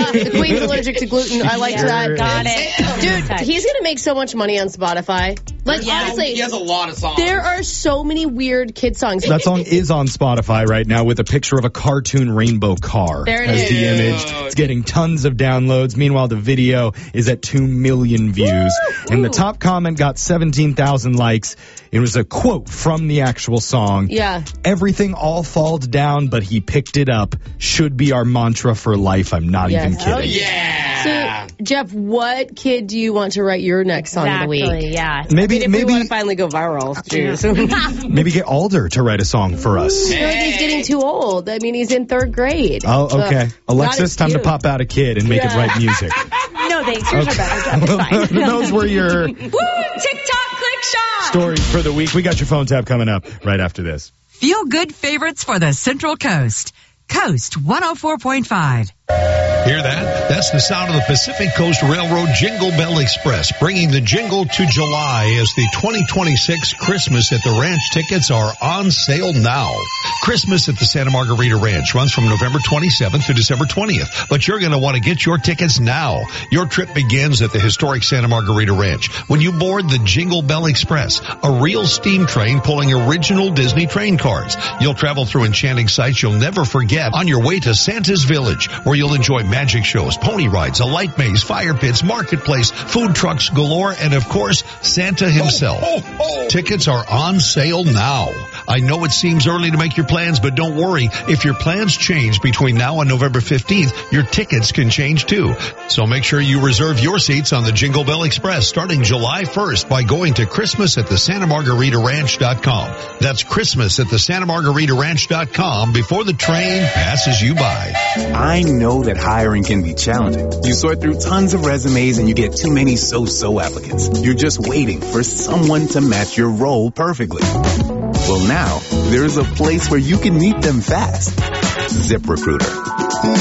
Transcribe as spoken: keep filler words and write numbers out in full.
the Queen's allergic to gluten. I liked Yeah, that. got it. Dude, he's going to make so much money on Spotify. Like, Yeah. honestly, He has a lot of songs. there are so many weird kid songs. That song is on Spotify right now with a picture of a cartoon rainbow car There it as is. the image. It's getting tons of downloads. Meanwhile, the video is at two million views. And the top comment got seventeen thousand likes. It was a quote from the actual song. Yeah. Everything all falls down, but he picked it up. Should be our mantra for life. I'm not Yes. even kidding. Oh, Yeah. So, Jeff, what kid do you want to write your next song Exactly, of the week? yeah. Maybe, I mean, if maybe, we want to finally go viral, Jeez. maybe get Alder to write a song for us. I feel like he's getting too old. I mean, he's in third grade. Oh, okay. Ugh, Alexis, not time to as cute. pop out a kid and make Yeah. it write music. No, thanks. Yours are better. Jeff. It's fine. Those were your Woo! TikTok click shot. stories for the week. We got your phone tab coming up right after this. Feel good favorites for the Central Coast. Coast one oh four point five. Hear that? That's the sound of the Pacific Coast Railroad Jingle Bell Express, bringing the jingle to July as the twenty twenty-six Christmas at the Ranch tickets are on sale now. Christmas at the Santa Margarita Ranch runs from November twenty-seventh to December twentieth, but you're going to want to get your tickets now. Your trip begins at the historic Santa Margarita Ranch when you board the Jingle Bell Express, a real steam train pulling original Disney train cars. You'll travel through enchanting sights you'll never forget on your way to Santa's Village, where you'll enjoy magic shows, pony rides, a light maze, fire pits, marketplace, food trucks galore, and of course, Santa himself. Oh, oh, oh. Tickets are on sale now. I know it seems early to make your plans, but don't worry. If your plans change between now and November fifteenth, your tickets can change too. So make sure you reserve your seats on the Jingle Bell Express starting July first by going to Christmas at the Santa Margarita Ranch dot com. That's Christmas at the Santa Margarita Ranch dot com before the train passes you by. I know that hiring can be challenging. You sort through tons of resumes and you get too many so-so applicants. You're just waiting for someone to match your role perfectly. Well, now, there's a place where you can meet them fast. ZipRecruiter.